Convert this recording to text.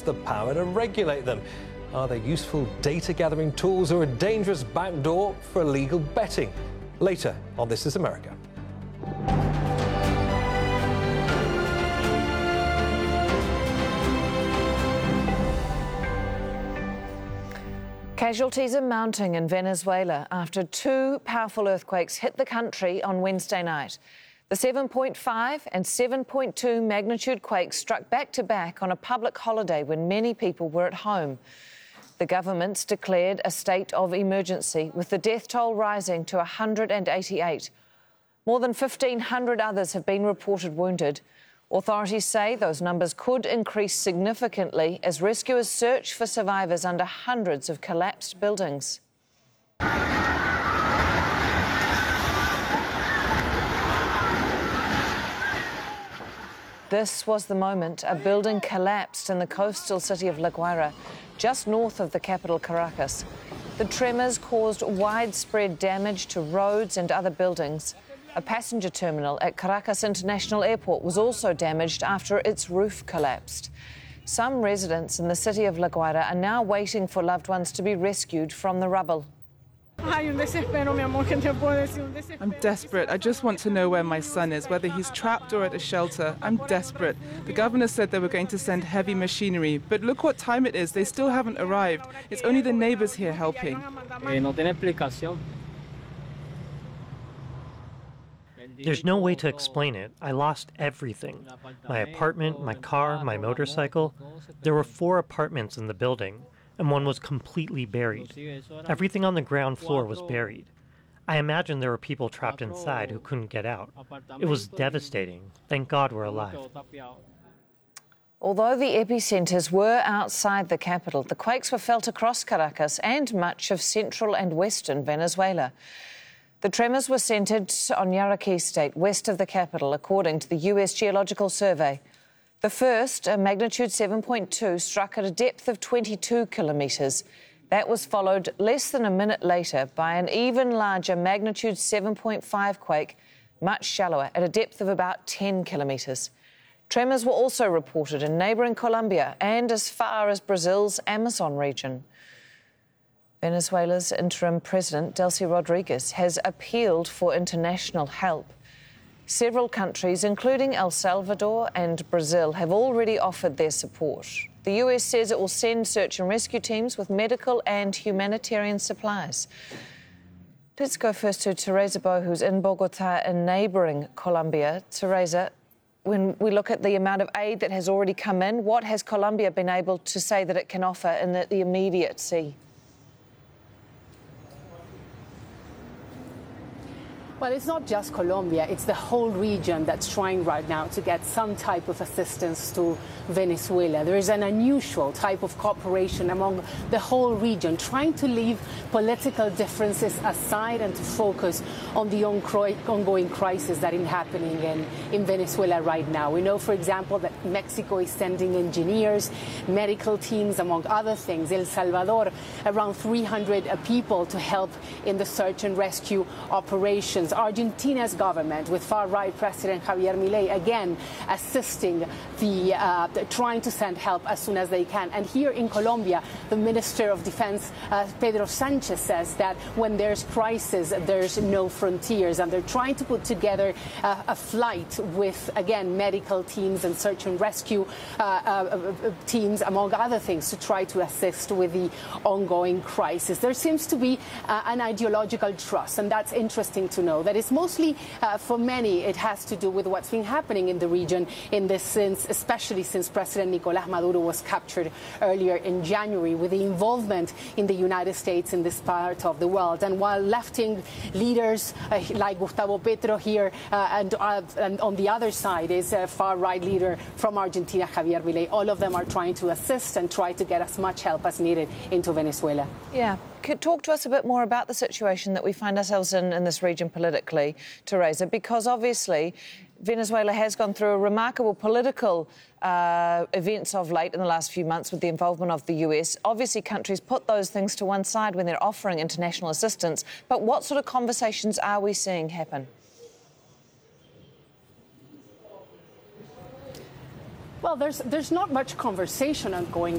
the power to regulate them. Are they useful data-gathering tools or a dangerous backdoor for illegal betting? Later on This Is America. Casualties are mounting in Venezuela after two powerful earthquakes hit the country on Wednesday night. The 7.5 and 7.2 magnitude quakes struck back-to-back on a public holiday when many people were at home. The government's declared a state of emergency, with the death toll rising to 188. More than 1,500 others have been reported wounded. Authorities say those numbers could increase significantly as rescuers search for survivors under hundreds of collapsed buildings. This was the moment a building collapsed in the coastal city of La Guaira, just north of the capital Caracas. The tremors caused widespread damage to roads and other buildings. A passenger terminal at Caracas International Airport was also damaged after its roof collapsed. Some residents in the city of La Guaira are now waiting for loved ones to be rescued from the rubble. I'm desperate. I just want to know where my son is, whether he's trapped or at a shelter. I'm desperate. The governor said they were going to send heavy machinery, but look what time it is. They still haven't arrived. It's only the neighbors here helping. There's no way to explain it. I lost everything. My apartment, my car, my motorcycle. There were 4 apartments in the building, and one was completely buried. Everything on the ground floor was buried. I imagine there were people trapped inside who couldn't get out. It was devastating. Thank God we're alive. Although the epicenters were outside the capital, the quakes were felt across Caracas and much of central and western Venezuela. The tremors were centred on Yaracuy State, west of the capital, according to the US Geological Survey. The first, a magnitude 7.2, struck at a depth of 22 kilometres. That was followed less than a minute later by an even larger magnitude 7.5 quake, much shallower, at a depth of about 10 kilometres. Tremors were also reported in neighbouring Colombia and as far as Brazil's Amazon region. Venezuela's interim president, Delcy Rodriguez, has appealed for international help. Several countries, including El Salvador and Brazil, have already offered their support. The US says it will send search and rescue teams with medical and humanitarian supplies. Let's go first to Teresa Bo, who's in Bogota in neighbouring Colombia. Teresa, when we look at the amount of aid that has already come in, what has Colombia been able to say that it can offer in the immediacy? Well, it's not just Colombia, it's the whole region that's trying right now to get some type of assistance to Venezuela. There is an unusual type of cooperation among the whole region, trying to leave political differences aside and to focus on the ongoing crisis that is happening in Venezuela right now. We know, for example, that Mexico is sending engineers, medical teams, among other things. El Salvador, around 300 people to help in the search and rescue operations. Argentina's government, with far-right President Javier Milei, again assisting trying to send help as soon as they can. And here in Colombia, the Minister of Defense, Pedro Sanchez, says that when there's crisis, there's no frontiers, and they're trying to put together a flight with, again, medical teams and search and rescue teams, among other things, to try to assist with the ongoing crisis. There seems to be an ideological trust, and that's interesting to know. That is mostly, for many, it has to do with what's been happening in the region in this sense, especially since President Nicolás Maduro was captured earlier in January, with the involvement in the United States in this part of the world. And while left-wing leaders like Gustavo Petro here and on the other side is a far-right leader from Argentina, Javier Milei, all of them are trying to assist and try to get as much help as needed into Venezuela. Yeah. Talk to us a bit more about the situation that we find ourselves in this region politically, Teresa, because obviously Venezuela has gone through a remarkable political events of late in the last few months with the involvement of the US. Obviously, countries put those things to one side when they're offering international assistance. But what sort of conversations are we seeing happen? Well, there's not much conversation ongoing